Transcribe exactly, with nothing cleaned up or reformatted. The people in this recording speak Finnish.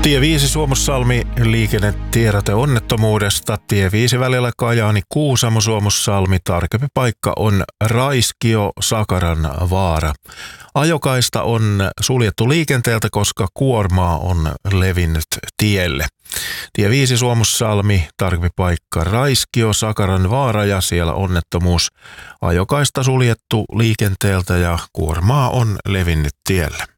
Tie viisi Suomussalmi, liikennetiedote onnettomuudesta. Tie viisi välillä Kajaani Kuusamo Suomussalmi, tarkempi paikka on Raiskio Sakaran vaara. Ajokaista on suljettu liikenteeltä, koska kuormaa on levinnyt tielle. Tie viisi Suomussalmi, tarkempi paikka Raiskio Sakaran vaara ja siellä onnettomuus. Ajokaista suljettu liikenteeltä ja kuormaa on levinnyt tielle.